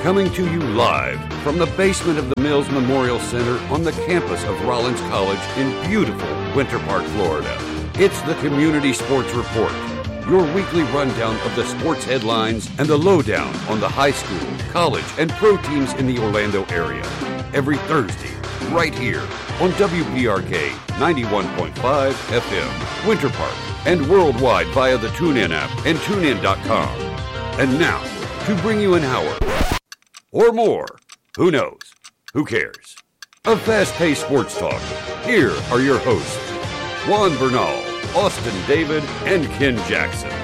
Coming to you live from the basement of the Mills Memorial Center on the campus of Rollins College in beautiful Winter Park, Florida. It's the Community Sports Report, your weekly rundown of the sports headlines and the lowdown on the high school, college, and pro teams in the Orlando area. Every Thursday, right here on WPRK 91.5 FM, Winter Park, and worldwide via the TuneIn app and TuneIn.com. And now, to bring you an hour or more, who knows, who cares, of fast-paced sports talk. Here are your hosts, Juan Bernal, Austin David, and Ken Jackson.